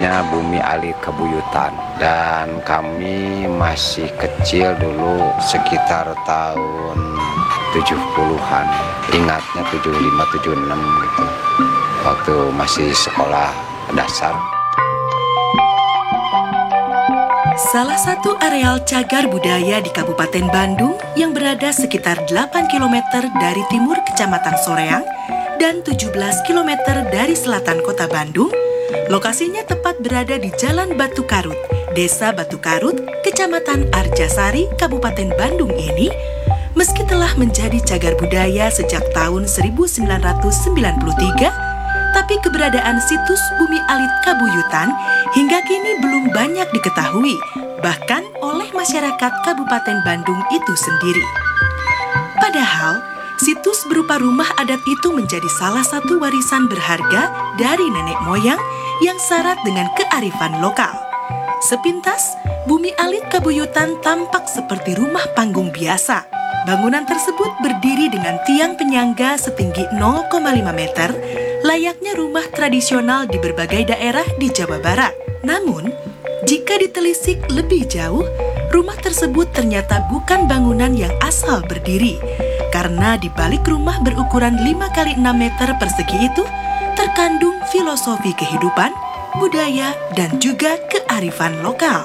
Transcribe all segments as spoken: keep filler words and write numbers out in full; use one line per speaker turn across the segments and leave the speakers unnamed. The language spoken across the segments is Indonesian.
namanya Bumi Alit Kabuyutan. Dan kami masih kecil dulu, sekitar tahun tujuh puluhan, ingatnya tujuh puluh lima tujuh puluh enam gitu, waktu masih sekolah dasar.
Salah satu areal cagar budaya di Kabupaten Bandung yang berada sekitar delapan kilometer dari timur Kecamatan Soreang dan tujuh belas kilometer dari selatan kota Bandung, lokasinya tepat berada di Jalan Batu Karut, Desa Batu Karut, Kecamatan Arjasari, Kabupaten Bandung ini, meski telah menjadi cagar budaya sejak tahun seribu sembilan ratus sembilan puluh tiga, tapi keberadaan situs Bumi Alit Kabuyutan hingga kini belum banyak diketahui, bahkan oleh masyarakat Kabupaten Bandung itu sendiri. Padahal, situs berupa rumah adat itu menjadi salah satu warisan berharga dari nenek moyang yang syarat dengan kearifan lokal. Sepintas, Bumi Alit Kabuyutan tampak seperti rumah panggung biasa. Bangunan tersebut berdiri dengan tiang penyangga setinggi nol koma lima meter, layaknya rumah tradisional di berbagai daerah di Jawa Barat. Namun, jika ditelisik lebih jauh, rumah tersebut ternyata bukan bangunan yang asal berdiri, karena di balik rumah berukuran lima kali enam meter persegi itu terkandung filosofi kehidupan, budaya, dan juga kearifan lokal.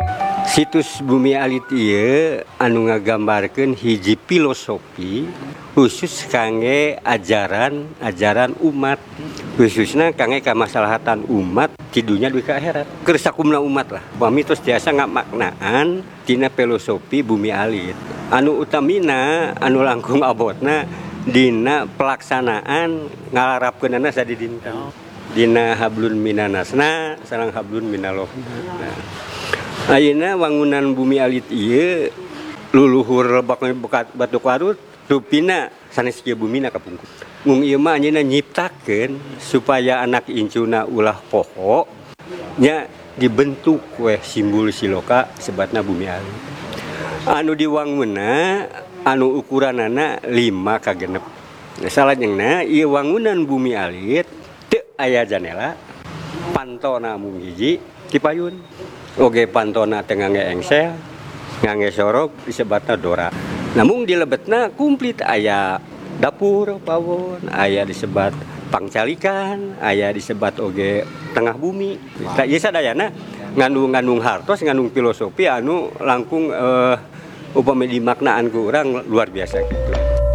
Situs Bumi Alit ieu anu ngagambarkeun hiji filosofi khusus kangge ajaran-ajaran umat, khususnya kangge kamaslahatan umat di dunia duwi ka akhirat. Keur sakumna umat lah. Pami tos tiasa ngamaknaan tina filosofi Bumi Alit. Anu utamina anu langkung abotna dina pelaksanaan ngalarapkeunana sadidina. Dina hablun minanasna sareng hablun minalohna. Nah, ayeuna wangunan Bumi Alit ieu luluhur lebak Batu Karut rupina sanes kieu bumina kapungkur. Mung ieu mah anjeunna nyiptakeun supaya anak incuna ulah poho nya dibentuk we simbol siloka sebatna Bumi Alit. Anu diwangunna anu ukuranana lima ka genep. Salajengna ieu wangunan Bumi Alit teu aya janela, pantona mung hiji ti payun. Oge pantona teu ngangge engsel, ngangge sorok disebatna dora. Namun di lebetna komplit aya dapur pawon, aya disebat pangcalikan, aya disebat oge tengah bumi. Da ieu sadayana ngandung-ngandung hartos, ngandung filosofi anu langkung eh, upami dimaknaan ku urang luar biasa gitu.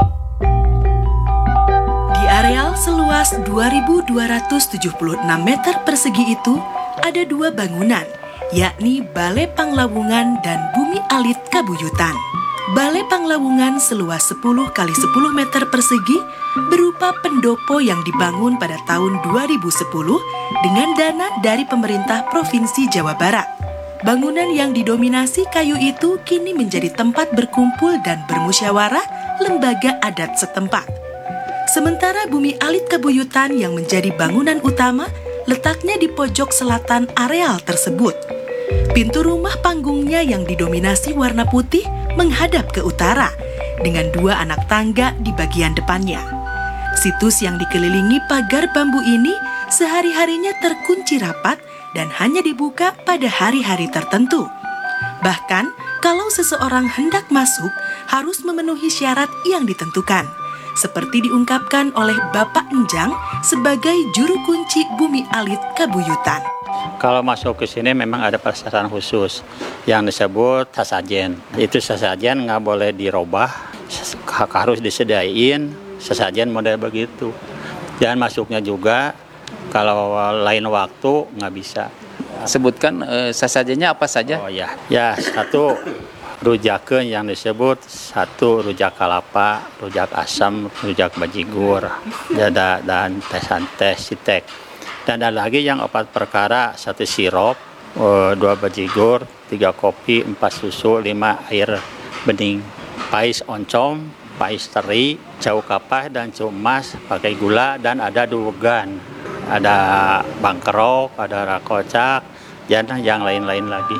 Di areal seluas dua ribu dua ratus tujuh puluh enam meter persegi itu ada dua bangunan, yakni Balai Panglawungan dan Bumi Alit Kabuyutan. Balai Panglawungan seluas sepuluh kali sepuluh meter persegi berupa pendopo yang dibangun pada tahun dua ribu sepuluh dengan dana dari pemerintah Provinsi Jawa Barat. Bangunan yang didominasi kayu itu kini menjadi tempat berkumpul dan bermusyawarah lembaga adat setempat. Sementara Bumi Alit Kabuyutan yang menjadi bangunan utama letaknya di pojok selatan areal tersebut. Pintu rumah panggungnya yang didominasi warna putih menghadap ke utara, dengan dua anak tangga di bagian depannya. Situs yang dikelilingi pagar bambu ini sehari-harinya terkunci rapat dan hanya dibuka pada hari-hari tertentu. Bahkan, kalau seseorang hendak masuk, harus memenuhi syarat yang ditentukan, seperti diungkapkan oleh Bapak Enjang sebagai juru kunci Bumi Alit Kabuyutan.
Kalau masuk ke sini memang ada persyaratan khusus yang disebut sesajen. Itu sesajen nggak boleh dirubah, harus disediain sesajen model begitu. Dan masuknya juga kalau lain waktu nggak bisa.
Sebutkan eh, sesajennya apa saja?
Oh ya, ya satu rujakeun yang disebut satu rujak kalapa, rujak asam, rujak bajigur, dada dan teh santai sitek. Dan ada lagi yang opat perkara, satu sirup, dua bajigur, tiga kopi, empat susu, lima air bening, pais oncom, pais teri, cau kapas dan cau emas pakai gula, dan ada dugan, ada bangkerok, ada rakocak, dan yang lain-lain lagi.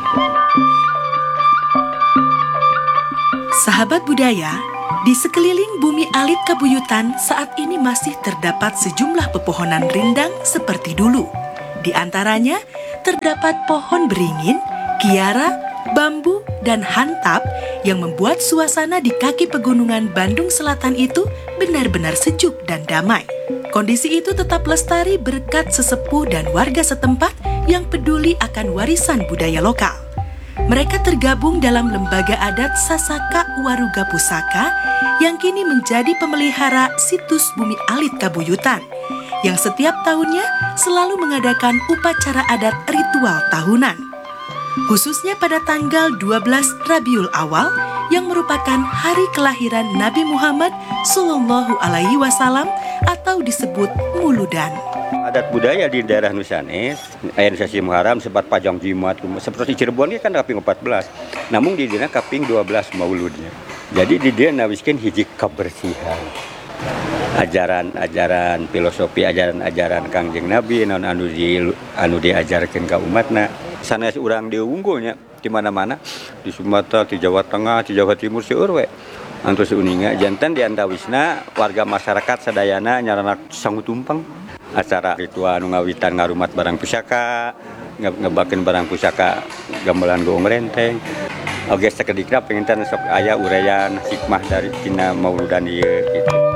Sahabat budaya, di sekeliling Bumi Alit Kabuyutan saat ini masih terdapat sejumlah pepohonan rindang seperti dulu. Di antaranya, terdapat pohon beringin, kiara, bambu, dan hantap yang membuat suasana di kaki pegunungan Bandung Selatan itu benar-benar sejuk dan damai. Kondisi itu tetap lestari berkat sesepuh dan warga setempat yang peduli akan warisan budaya lokal. Mereka tergabung dalam lembaga adat Sasaka Waruga Pusaka yang kini menjadi pemelihara situs Bumi Alit Kabuyutan, yang setiap tahunnya selalu mengadakan upacara adat ritual tahunan. Khususnya pada tanggal dua belas Rabiul Awal yang merupakan hari kelahiran Nabi Muhammad Shallallahu Alaihi Wasallam atau disebut Muludan.
Adat budaya di daerah Nusanes, ayat Sasi Muharram sempat pajang jimat, seperti Cirebon kan kaping empat belas, namun di dina kaping dua belas mauludnya. Jadi di dia nawiskan hiji kebersihan. Ajaran-ajaran filosofi, ajaran-ajaran Kangjeng Nabi non anu di anu diajarkeun ka umatna. Sanes urang diunggulnya di mana-mana, di Sumatera, di Jawa Tengah, di Jawa Timur seueur we. Antos uninga janten di antawisna warga masyarakat sadayana nyarana sangu tumpeng. Acara ritual anu ngawitan ngarumat barang pusaka, ngebakeun barang pusaka gamelan goong renteng. Oge sakedikna penginten sok aya uraian hikmah dari tina mauludan ieu gitu.